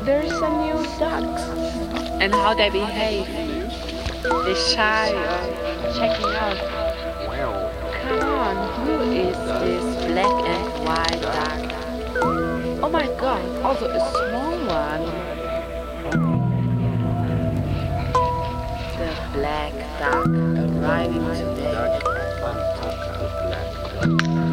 There's a new duck. And how they behave. They shy or checking out. Come on, who is this black and white duck? Oh my god, also a small one. The black duck arriving today.